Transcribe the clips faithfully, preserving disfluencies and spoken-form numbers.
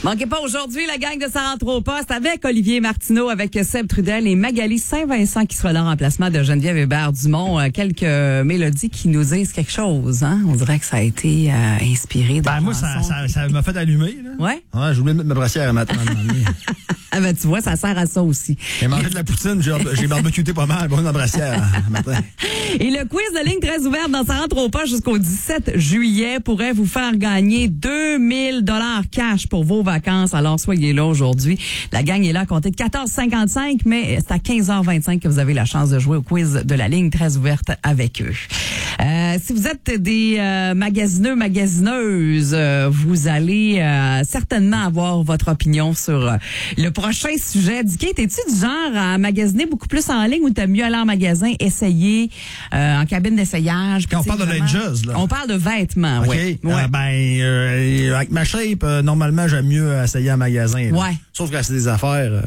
Manquez pas aujourd'hui la gang de Ça rentre au poste avec Olivier Martineau, avec Seb Trudel et Magali Saint-Vincent qui sera là en remplacement de Geneviève Hébert-Dumont. Euh, quelques mélodies qui nous disent quelque chose. Hein? On dirait que ça a été euh, inspiré de Ben moi, ça, ça, ça m'a fait allumer. Là. Ouais? Ouais, j'ai oublié de mettre ma brassière à matin. Ah ben tu vois, ça sert à ça aussi. J'ai mangé de la poutine, j'ai, j'ai barbecuté pas mal, bon, ma brassière à matin. Et le quiz de ligne très ouverte dans Ça rentre au poste jusqu'au dix-sept juillet pourrait vous faire gagner deux mille dollars cash pour vos vacances. Alors, soyez là aujourd'hui. La gang est là à compter de quatorze cinquante-cinq, mais c'est à quinze heures vingt-cinq que vous avez la chance de jouer au quiz de la ligne très ouverte avec eux. Euh, si vous êtes des euh, magasineux, magasineuses, euh, vous allez euh, certainement avoir votre opinion sur euh, le prochain sujet. Dicky, t'es-tu du genre à magasiner beaucoup plus en ligne ou t'aimes mieux aller en magasin, essayer euh, en cabine d'essayage? Quand on parle vraiment, de lingeuse, là. On parle de vêtements, OK. oui. Euh, Ouais. ben, euh, avec ma shape, euh, normalement, j'aime mieux essayer en magasin. Là. Ouais. Sauf que c'est des affaires euh,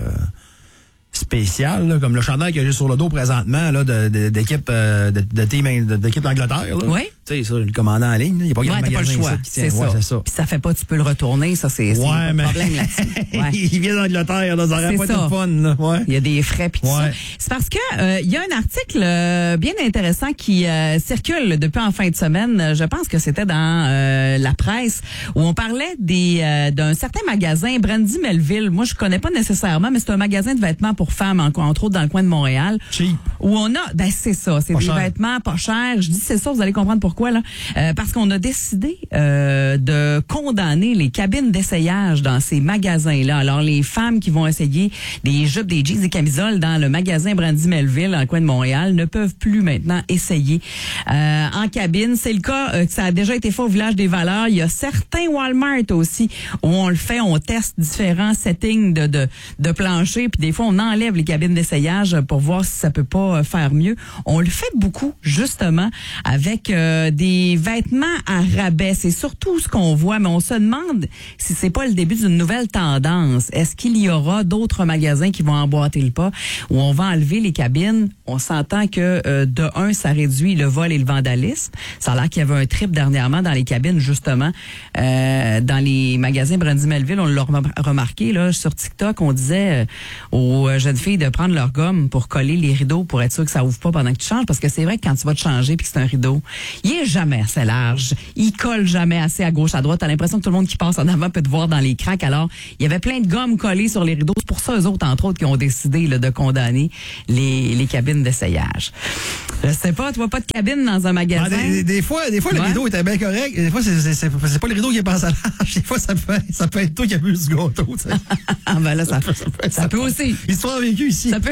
spéciales, là, comme le chandail que j'ai sur le dos présentement, là, de, de, d'équipe, euh, de, de team, de, d'équipe d'Angleterre. Là. Oui. Tu sais, ça, le commandant en ligne, il n'y a pas Ouais, grand t'as pas magasin le choix. ici qui tient. C'est Ouais, ça. c'est ça. Puis ça fait pas, tu peux le retourner, ça, c'est, c'est Ouais, pas de mais problème là-dessus. Ouais. il vient d'Angleterre, là, ça aurait C'est pas été ça. le fun. Là. Ouais. Il y a des frais puis tout Ouais. ça. C'est parce que euh, il y a un article euh, bien intéressant qui euh, circule depuis en fin de semaine. Je pense que c'était dans euh, la presse où on parlait des euh, d'un certain magasin Brandy Melville. Moi, je connais pas nécessairement, mais c'est un magasin de vêtements pour femmes, en- entre autres dans le coin de Montréal. Cheap. Où on a, ben c'est ça, c'est Pas des cher. vêtements pas chers. Je dis c'est ça, vous allez comprendre pourquoi là. Euh, parce qu'on a décidé euh, de condamner les cabines d'essayage dans ces magasins-là. Alors les femmes qui vont essayer des jupes, des jeans, des camisoles dans le magasin Brandy Melville, dans le coin de Montréal, ne peuvent plus maintenant essayer euh, en cabine. C'est le cas, euh, que ça a déjà été fait au Village des Valeurs. Il y a certains Walmart aussi où on le fait, on teste différents settings de de, de plancher, puis des fois on enlève les cabines d'essayage pour voir si ça peut pas faire mieux. On le fait beaucoup justement avec euh, des vêtements à rabais. C'est surtout ce qu'on voit, mais on se demande si c'est pas le début d'une nouvelle tendance. Est-ce qu'il y aura d'autres magasins qui vont emboîter le pas où on va enlever les cabines? On s'entend que euh, de un, ça réduit le vol et le vandalisme. Ça a l'air qu'il y avait un trip dernièrement dans les cabines, justement, euh, dans les magasins Brandy Melville. On l'a rem- remarqué là sur TikTok. On disait euh, aux jeunes filles de prendre leur gomme pour coller les rideaux pour être sûr que ça ouvre pas pendant que tu changes, parce que c'est vrai que quand tu vas te changer puis que c'est un rideau, il est jamais assez large, il colle jamais assez à gauche, à droite. T'as l'impression que tout le monde qui passe en avant peut te voir dans les craques. Alors, il y avait plein de gommes collées sur les rideaux. C'est pour ça, eux autres, entre autres, qui ont décidé là, de condamner les, les cabines d'essayage. Je sais pas, tu vois pas de cabine dans un magasin? Ah, des, des, des fois, des fois le Ouais. rideau était bien correct. Des fois, c'est, c'est, c'est, c'est pas le rideau qui est pas à large. Des fois, ça peut, ça peut être toi qui as bu du gâteau. Tu sais. Ah ben là, ça, ça, ça peut aussi. Histoire vécue ici. Ça peut.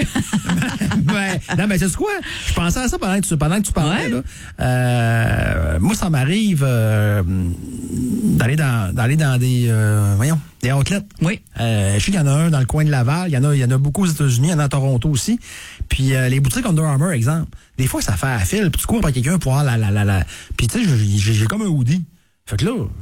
ben, non, mais tu sais quoi? Je pensais à ça pendant que tu, pendant que tu parlais. Ouais. Là. Euh, moi, ça m'arrive euh, d'aller dans, d'aller dans des, euh, voyons, des outlets. Oui. Euh, je sais qu'il y en a un dans le coin de Laval. Il y en a, il y en a beaucoup aux États-Unis. Il y en a à Toronto aussi. Puis euh, les boutiques Under Armour, exemple. Des fois, ça fait à fil. Puis tu cours après quelqu'un pour avoir la, la, la, la. Puis tu sais, j'ai, j'ai, j'ai comme un hoodie. Fait que là. Hum.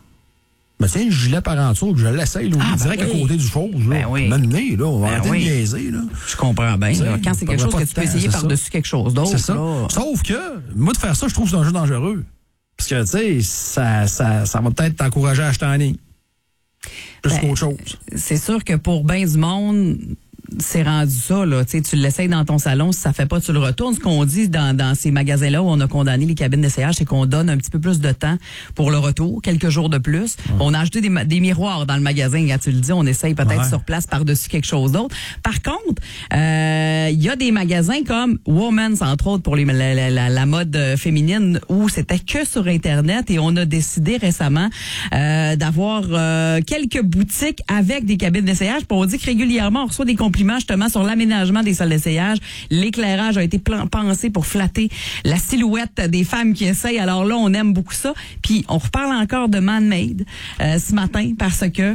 Ben tiens, le gilet par en dessous, je l'essaye, là, Ah, ben direct oui. à côté du chose, là. Ben oui. M'amener, là, on va Ben arrêter oui. de niaiser, là. Je comprends bien. Tu sais, là. Quand c'est quelque on chose prend que pas tu peux de temps, essayer c'est ça. par-dessus quelque chose d'autre. C'est ça. là. Sauf que, moi, de faire ça, je trouve que c'est un jeu dangereux. Parce que, tu sais, ça, ça, ça va peut-être t'encourager à acheter en ligne. Plus Ben, qu'autre chose. C'est sûr que pour bien du monde, c'est rendu ça, là. Tu sais, tu l'essayes dans ton salon, si ça fait pas, tu le retournes. Ce qu'on dit dans, dans ces magasins-là où on a condamné les cabines d'essayage, c'est qu'on donne un petit peu plus de temps pour le retour, quelques jours de plus. Ouais. On a ajouté des, des miroirs dans le magasin, quand tu le dis, on essaye peut-être Ouais. sur place par-dessus quelque chose d'autre. Par contre, il euh, y a des magasins comme Women's, entre autres, pour les, la, la, la, la mode féminine, où c'était que sur Internet, et on a décidé récemment euh, d'avoir euh, quelques boutiques avec des cabines d'essayage. Puis on dit que régulièrement, on reçoit des compliments justement sur l'aménagement des salles d'essayage. L'éclairage a été plan- pensé pour flatter la silhouette des femmes qui essayent. Alors là, on aime beaucoup ça. Puis on reparle encore de Man-Made euh, ce matin parce que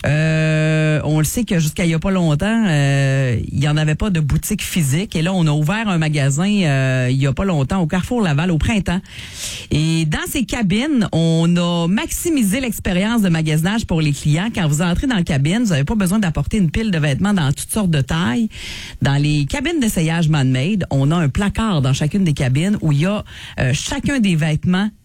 euh, on le sait que jusqu'à il y a pas longtemps, euh, il y en avait pas de boutique physique. Et là, on a ouvert un magasin euh, il y a pas longtemps au Carrefour Laval au printemps. Et dans ces cabines, on a maximisé l'expérience de magasinage pour les clients. Quand vous entrez dans la cabine, vous n'avez pas besoin d'apporter une pile de vêtements dans toutes sortes de tailles. Dans les cabines d'essayage Man-Made, on a un placard dans chacune des cabines où il y a euh, chacun des vêtements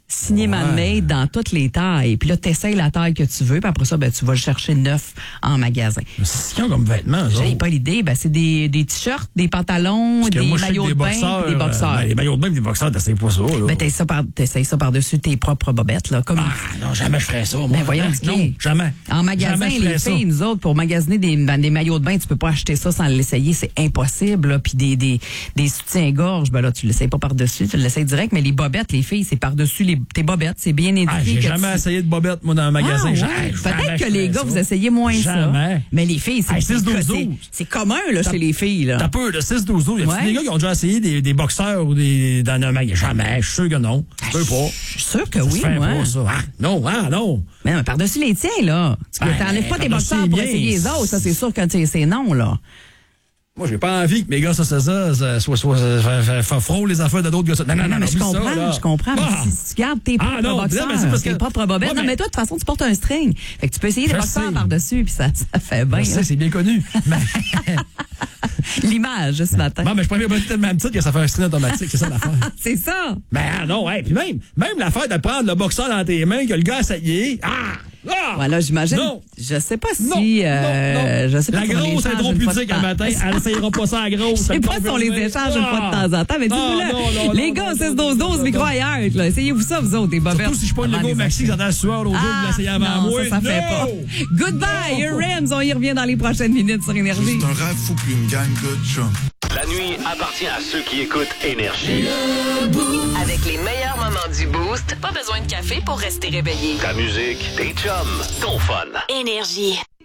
signé Ouais. man-made dans toutes les tailles. Puis là, t'essayes la taille que tu veux, puis après ça, ben, tu vas le chercher neuf en magasin. Mais c'est ce qu'ils ont comme vêtements, eux J'ai autres. pas l'idée. Ben, c'est des, des t-shirts, des pantalons, Parce que des moi, je sais que maillots de bain, puis des boxeurs. euh, ben, les maillots de bain et des boxeurs, t'essayes pas ça, là. Ben, t'essayes ça, par, t'essayes ça par-dessus tes propres bobettes, là. Comme Ah, non, jamais je ferais ça, moi. Ben, voyons, Ah, Dicky. non, jamais. En magasin, Jamais je les ferais ça. filles, nous autres, pour magasiner des, ben, des maillots de bain, tu peux pas acheter ça sans l'essayer, c'est impossible. Là. Puis des, des, des soutiens-gorge, ben là, tu l'essayes pas par-dessus, tu l'essayes direct, mais les bobettes, les filles, c'est par-dessus les, tes bobettes, c'est bien indiqué. Ah, j'ai que jamais tu... essayé de bobette, moi, dans un Ah, magasin. ouais. Jamais, Peut-être jamais que je les ferais gars, ça. vous essayez moins Jamais. ça. Mais les filles, c'est Hey, six, douze, c'est- douze. c'est commun là, chez les filles. Là. T'as peu, de six douze douze. Y a-tu Ouais. des gars qui ont déjà essayé des, des boxeurs ou des, dans un magasin? Jamais. Je suis sûr que non. Tu peux pas. Je suis sûre que Ça se oui, fait moi. pas, ça. Ah, non, ah, non. Mais non, mais par-dessus les tiens, là. Tu Ben, t'enlèves pas tes par-dessus boxeurs les pour miens. essayer les autres. Ça, c'est sûr que tu sais, c'est non, là. Moi, j'ai pas envie que mes gars, ça, c'est ça, ça, soit, soit, soit, soit, soit frôle les affaires de d'autres gars. ça. Non, non, Non, non, mais je oublie ça, comprends, là. je comprends. Ah. Mais si tu gardes tes Ah, propres non, boxeurs, non, mais c'est parce tes que- propres bobettes, Ouais, non, mais- mais toi, de toute façon, tu portes un string. Fait que tu peux essayer des Je boxeurs sais. par-dessus, puis ça, ça fait bien. Je sais, là. c'est bien connu. Mais, L'image, ce matin. bon, mais je prends mes bobettes tellement petites que ça fait un string automatique. C'est ça l'affaire. C'est ça. Ben, ah, non, hey, puis même, même l'affaire de prendre le boxeur dans tes mains, que le gars essayé. Ah! Ah! Voilà, j'imagine. Non. Je sais pas si. Non, euh, non, non. Je sais pas La si on grosse les change une fois de hydropudique un temps. matin, elle essayera pas ça à la grosse. Je sais pas si on les échange une fois de temps en temps, mais dis-nous Ah, non, non, là. Les non, gars, non, six non, douze non, douze, non, micro non. ailleurs, là. Essayez-vous ça, vous autres, des bobettes. Surtout si je prends le Avant logo les maxi, acheter. j'entends sueur l'autre jour, vous l'essayez avant non, moi. ça, ça fait No! pas. Goodbye, your Rams. On y revient dans les prochaines minutes sur Énergie. Juste un rêve fou puis une gang de chums. La nuit appartient à ceux qui écoutent Énergie. Avec les meilleurs moments du Boost, pas besoin de café pour rester réveillé. Ta musique, tes chums, ton fun. Énergie.